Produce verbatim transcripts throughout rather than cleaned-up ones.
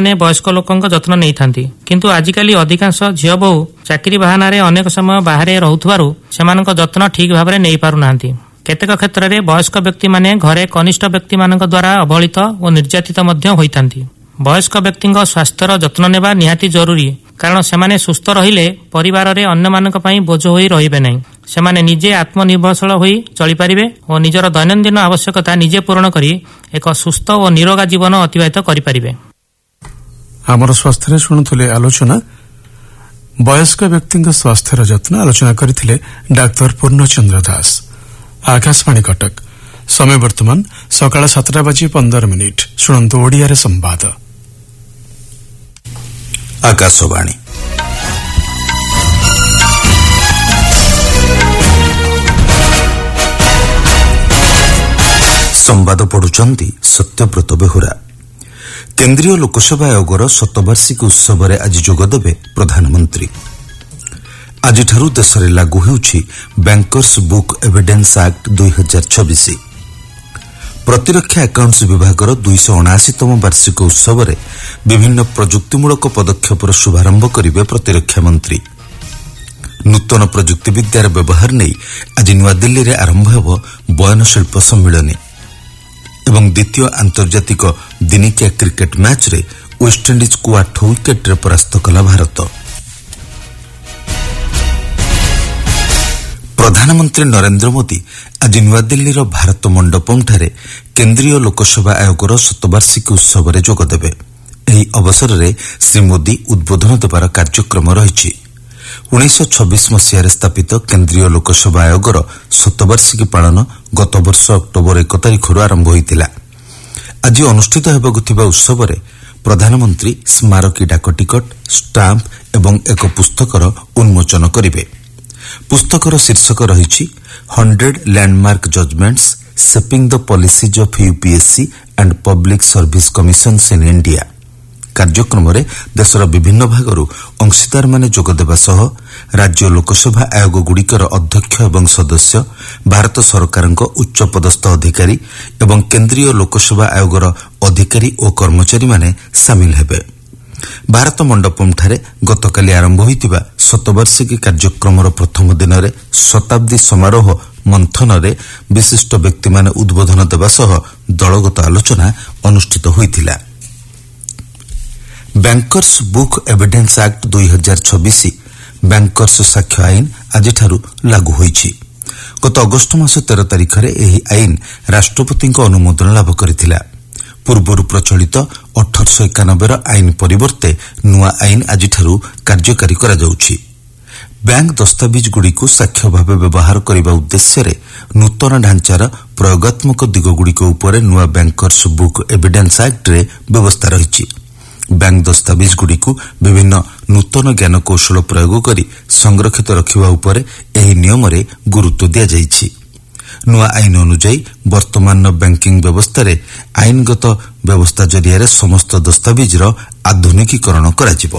ମାନେ ବୟସ୍କ ଲୋକଙ୍କ ଯତ୍ନ ନେଇଥାନ୍ତି। କିନ୍ତୁ ଆଜିକାଲି ଅଧିକାଂଶ ଝିଅ ବୋହୂ ଚାକିରି ବାହାନାରେ ଅନେକ ସମୟ ବାହାରେ ରହୁଥିବାରୁ ସେମାନଙ୍କ ଯତ୍ନ ଠିକ ଭାବରେ ନେଇପାରୁନାହାନ୍ତି। କେତେକ କ୍ଷେତ୍ରରେ ବୟସ୍କ ବ୍ୟକ୍ତିମାନେ ଘରେ କନିଷ୍ଠ ବ୍ୟକ୍ତିମାନଙ୍କ ଦ୍ୱାରା ଅବହେଳିତ ଓ ନିର୍ଯାତିତ ମଧ୍ୟ ହୋଇଥାନ୍ତି। ବୟସ୍କ ବ୍ୟକ୍ତିଙ୍କ ସ୍ୱାସ୍ଥ୍ୟର ଯତ୍ନ ନେବା ନିହାତି ଜରୁରୀ, କାରଣ ସେମାନେ ସୁସ୍ଥ ରହିଲେ ପରିବାରରେ ଅନ୍ୟମାନଙ୍କ ପାଇଁ ବୋଝ ହୋଇ ରହିବେ ନାହିଁ। ସେମାନେ ନିଜେ ଆତ୍ମନିର୍ଭରଶୀଳ ହୋଇ ଚଳିପାରିବେ ଓ ନିଜର ଦୈନନ୍ଦିନ ଆବଶ୍ୟକତା ନିଜେ ପୂରଣ କରି ଏକ ସୁସ୍ଥ ଓ ନିରୋଗା ଜୀବନ ଅତିବାହିତ କରିପାରିବେ। ଆମର ସ୍ୱାସ୍ଥ୍ୟରେ ଶୁଣୁଥିଲେ ଆଲୋଚନା ବୟସ୍କ ବ୍ୟକ୍ତିଙ୍କ ସ୍ୱାସ୍ଥ୍ୟର ଯତ୍ନ ଆଲୋଚନା କରିଥିଲେ ଡାକ୍ତର ପୂର୍ଣ୍ଣଚନ୍ଦ୍ର ଦାସ। ଆକାଶବାଣୀ କଟକ ସମୟ ବର୍ତ୍ତମାନ ସକାଳ ସାତଟା ବାଜି ପନ୍ଦର ମିନିଟ୍। ଶୁଣନ୍ତୁ ଓଡ଼ିଆରେ ସମ୍ବାଦ। ଆକାଶବାଣୀ ସମ୍ବାଦ ପଢୁଛନ୍ତି ସତ୍ୟବ୍ରତ ବେହୁରା। କେନ୍ଦ୍ରୀୟ ଲୋକସେବା ଆୟୋଗର ଶତବାର୍ଷିକୀ ଉତ୍ସବରେ ଆଜି ଯୋଗଦେବେ ପ୍ରଧାନମନ୍ତ୍ରୀ। ଆଜିଠାରୁ ଦେଶରେ ଲାଗୁ ହେଉଛି ବ୍ୟାଙ୍କର୍ସ ବୁକ୍ ଏଭିଡେନ୍ସ ଆକ୍ଟ ଦୁଇ ହଜାର ଛବିଶ। ପ୍ରତିରକ୍ଷା ଆକାଉଣ୍ଟସ ବିଭାଗର ଦୁଇଶହ ଅଣାଅଶୀତମ ବାର୍ଷିକ ଉତ୍ସବରେ ବିଭିନ୍ନ ପ୍ରଯୁକ୍ତିମୂଳକ ପଦକ୍ଷେପର ଶୁଭାରମ୍ଭ କରିବେ ପ୍ରତିରକ୍ଷା ମନ୍ତ୍ରୀ। ନୂତନ ପ୍ରଯୁକ୍ତିବିଦ୍ୟାର ବ୍ୟବହାର ନେଇ ଆଜି ନୂଆଦିଲ୍ଲୀରେ ଆରମ୍ଭ ହେବ ବୟନଶିଳ୍ପ ସମ୍ମିଳନୀ ଏବଂ ଦ୍ୱିତୀୟ ଆନ୍ତର୍ଜାତିକ ଦିନିକିଆ କ୍ରିକେଟ ମ୍ୟାଚ୍ରେ ୱେଷ୍ଟଇଣ୍ଡିଜ୍କୁ ଆଠ ୱିକେଟ୍ରେ ପରାସ୍ତ କଲା ଭାରତ। ପ୍ରଧାନମନ୍ତ୍ରୀ ନରେନ୍ଦ୍ର ମୋଦି ଆଜି ନୂଆଦିଲ୍ଲୀର ଭାରତ ମଣ୍ଡପମ୍ଠାରେ କେନ୍ଦ୍ରୀୟ ଲୋକସେବା ଆୟୋଗର ଶତବାର୍ଷିକୀ ଉତ୍ସବରେ ଯୋଗଦେବେ। ଏହି ଅବସରରେ ଶ୍ରୀ ମୋଦି ଉଦ୍ବୋଧନ ଦେବାର କାର୍ଯ୍ୟକ୍ରମ ରହିଛି। ଉଣେଇଶହ ଛବିଶ ମସିହାରେ ସ୍ଥାପିତ କେନ୍ଦ୍ରୀୟ ଲୋକସେବା ଆୟୋଗର ଶତବାର୍ଷିକୀ ପାଳନ ଗତବର୍ଷ ଅକ୍ଟୋବର ଏକ ତାରିଖରୁ ଆରମ୍ଭ ହୋଇଥିଲା। ଆଜି ଅନୁଷ୍ଠିତ ହେବାକୁ ଥିବା ଉତ୍ସବରେ ପ୍ରଧାନମନ୍ତ୍ରୀ ସ୍ମାରକୀ ଡାକଟିକଟ, ଷ୍ଟାମ୍ପ ଏବଂ ଏକ ପୁସ୍ତକର ଉନ୍ମୋଚନ କରିବେ। ପୁସ୍ତକର ଶୀର୍ଷକ ରହିଛି hundred landmark ଜଜମେଣ୍ଟସ୍ ସେପିଂ the ପଲିସିଜ୍ of UPSC and public service କମିଶନ୍ସ in India. କାର୍ଯ୍ୟକ୍ରମରେ ଦେଶର ବିଭିନ୍ନ ଭାଗରୁ ଅଂଶୀଦାରମାନେ ଯୋଗଦେବା ସହ ରାଜ୍ୟ ଲୋକସଭା ଆୟୋଗଗୁଡ଼ିକର ଅଧ୍ୟକ୍ଷ ଏବଂ ସଦସ୍ୟ, ଭାରତ ସରକାରଙ୍କ ଉଚ୍ଚପଦସ୍ଥ ଅଧିକାରୀ ଏବଂ କେନ୍ଦ୍ରୀୟ ଲୋକସେବା ଆୟୋଗର ଅଧିକାରୀ ଓ କର୍ମଚାରୀମାନେ ସାମିଲ ହେବେ। ଭାରତ ମଣ୍ଡପମ୍ଠାରେ ଗତକାଲି ଆରମ୍ଭ ହୋଇଥିବା ଶତବାର୍ଷିକୀ କାର୍ଯ୍ୟକ୍ରମର ପ୍ରଥମ ଦିନରେ ଶତାବ୍ଦୀ ସମାରୋହ ମନ୍ଥନରେ ବିଶିଷ୍ଟ ବ୍ୟକ୍ତିମାନେ ଉଦ୍ବୋଧନ ଦେବା ସହ ଦଳଗତ ଆଲୋଚନା ଅନୁଷ୍ଠିତ ହୋଇଥିଲା। ବ୍ୟାଙ୍କର୍ସ ବୁକ୍ ଏଭିଡେନ୍ସ ଆକ୍ଟ ଦୁଇ ହଜାର ଛବିଶ ବ୍ୟାଙ୍କର୍ସ ସାକ୍ଷ୍ୟ ଆଇନ ଆଜିଠାରୁ ଲାଗୁ ହୋଇଛି। ଗତ ଅଗଷ୍ଟ ମାସ ତେର ତାରିଖରେ ଏହି ଆଇନ ରାଷ୍ଟ୍ରପତିଙ୍କ ଅନୁମୋଦନ ଲାଭ କରିଥିଲା। ପୂର୍ବରୁ ପ୍ରଚଳିତ ଅଠରଶହ ଏକାନବେର ଆଇନ ପରିବର୍ତ୍ତେ ନୂଆ ଆଇନ ଆଜିଠାରୁ କାର୍ଯ୍ୟକାରୀ କରାଯାଉଛି। ବ୍ୟାଙ୍କ ଦସ୍ତାବିଜଗୁଡ଼ିକୁ ସାକ୍ଷ୍ୟ ଭାବେ ବ୍ୟବହାର କରିବା ଉଦ୍ଦେଶ୍ୟରେ ନୂତନ ଢାଞ୍ଚାର ପ୍ରୟୋଗାତ୍ମକ ଦିଗଗୁଡ଼ିକ ଉପରେ ନୂଆ ବ୍ୟାଙ୍କର୍ସ ବୁକ୍ ଏଭିଡେନ୍ସ ଆକ୍ଟରେ ବ୍ୟବସ୍ଥା ରହିଛି। ବ୍ୟାଙ୍କ ଦସ୍ତାବିଜଗୁଡ଼ିକୁ ବିଭିନ୍ନ ନୂତନ ଜ୍ଞାନକୌଶଳ ପ୍ରୟୋଗ କରି ସଂରକ୍ଷିତ ରଖିବା ଉପରେ ଏହି ନିୟମରେ ଗୁରୁତ୍ୱ ଦିଆଯାଇଛି। ନୂଆ ଆଇନ ଅନୁଯାୟୀ ବର୍ତ୍ତମାନର ବ୍ୟାଙ୍କିଂ ବ୍ୟବସ୍ଥାରେ ଆଇନଗତ ବ୍ୟବସ୍ଥା ଜରିଆରେ ସମସ୍ତ ଦସ୍ତାବିଜର ଆଧୁନିକୀକରଣ କରାଯିବ।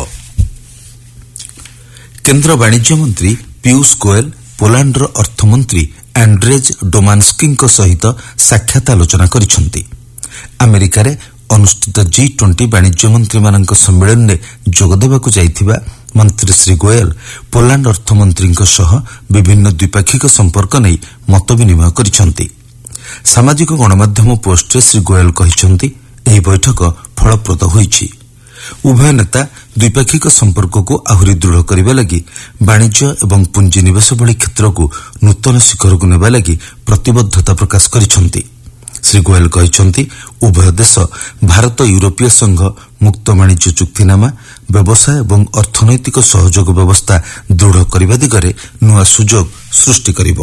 କେନ୍ଦ୍ର ବାଣିଜ୍ୟ ମନ୍ତ୍ରୀ ପୀୟୁଷ ଗୋୟଲ ପୋଲାଣ୍ଡର ଅର୍ଥମନ୍ତ୍ରୀ ଆଣ୍ଡ୍ରେଜ ଡୋମାନ୍ସ୍କିଙ୍କ ସହିତ ସାକ୍ଷାତ ଆଲୋଚନା କରିଛନ୍ତି। ଆମେରିକାରେ ଅନୁଷ୍ଠିତ ଜି ଟ୍ୱେଣ୍ଟି ବାଣିଜ୍ୟ ମନ୍ତ୍ରୀମାନଙ୍କ ସମ୍ମିଳନୀରେ ଯୋଗଦେବାକୁ ଯାଇଥିବା ମନ୍ତ୍ରୀ ଶ୍ରୀ ଗୋୟଲ ପୋଲାଣ୍ଡ ଅର୍ଥମନ୍ତ୍ରୀଙ୍କ ସହ ବିଭିନ୍ନ ଦ୍ୱିପାକ୍ଷିକ ସମ୍ପର୍କ ନେଇ ମତ ବିନିମୟ କରିଛନ୍ତି। ସାମାଜିକ ଗଣମାଧ୍ୟମ ପୋଷ୍ଟରେ ଶ୍ରୀ ଗୋୟଲ କହିଛନ୍ତି, ଏହି ବୈଠକ ଫଳପ୍ରଦ ହୋଇଛି। ଉଭୟ ନେତା ଦ୍ୱିପାକ୍ଷିକ ସମ୍ପର୍କକୁ ଆହୁରି ଦୃଢ଼ କରିବା ଲାଗି ବାଣିଜ୍ୟ ଏବଂ ପୁଞ୍ଜିନିବେଶ ଭଳି କ୍ଷେତ୍ରକୁ ନୂତନ ଶିଖରକୁ ନେବା ଲାଗି ପ୍ରତିବଦ୍ଧତା ପ୍ରକାଶ କରିଛନ୍ତି। ଶ୍ରୀ ଗୋୟଲ କହିଛନ୍ତି, ଉଭୟ ଦେଶ ଭାରତ ୟୁରୋପୀୟ ସଂଘ ମୁକ୍ତ ବାଣିଜ୍ୟ ଚୁକ୍ତିନାମା, ବ୍ୟବସାୟ ଏବଂ ଅର୍ଥନୈତିକ ସହଯୋଗ ବ୍ୟବସ୍ଥା ଦୃଢ଼ କରିବା ଦିଗରେ ନୂଆ ସୁଯୋଗ ସୃଷ୍ଟି କରିବ।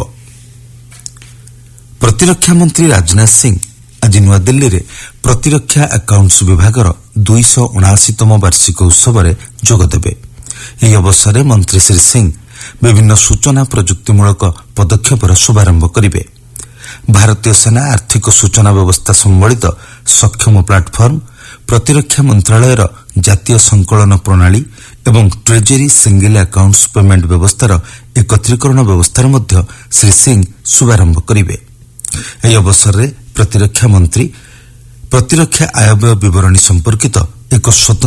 ପ୍ରତିରକ୍ଷା ମନ୍ତ୍ରୀ ରାଜନାଥ ସିଂ ଆଜି ନୂଆଦିଲ୍ଲୀରେ ପ୍ରତିରକ୍ଷା ଆକାଉଣ୍ଟସ ବିଭାଗର ଦୁଇଶହ ଅଣାଅଶୀତମ ବାର୍ଷିକ ଉତ୍ସବରେ ଯୋଗଦେବେ। ଏହି ଅବସରରେ ମନ୍ତ୍ରୀ ଶ୍ରୀ ସିଂ ବିଭିନ୍ନ ସୂଚନା ପ୍ରଯୁକ୍ତିମୂଳକ ପଦକ୍ଷେପର ଶୁଭାରମ୍ଭ କରିବେ। ଭାରତୀୟ ସେନା ଆର୍ଥିକ ସୂଚନା ବ୍ୟବସ୍ଥା ସମ୍ବଳିତ ସକ୍ଷମ ପ୍ଲାଟଫର୍ମ, ପ୍ରତିରକ୍ଷା ମନ୍ତ୍ରଣାଳୟର ଜାତୀୟ ସଂକଳନ ପ୍ରଣାଳୀ ଏବଂ ଟ୍ରେଜେରୀ ସିଙ୍ଗିଲ ଆକାଉଣ୍ଟସ ପେମେଣ୍ଟ ବ୍ୟବସ୍ଥାର ଏକତ୍ରୀକରଣ ବ୍ୟବସ୍ଥାର ମଧ୍ୟ ଶ୍ରୀ ସିଂ ଶୁଭାରମ୍ଭ କରିବେ। ଏହି ଅବସରରେ ପ୍ରତିରକ୍ଷା ମନ୍ତ୍ରୀ ପ୍ରତିରକ୍ଷା ଆୟବ୍ୟୟ ବିବରଣୀ ସମ୍ପର୍କିତ ଏକ ସ୍ୱତନ୍ତ୍ର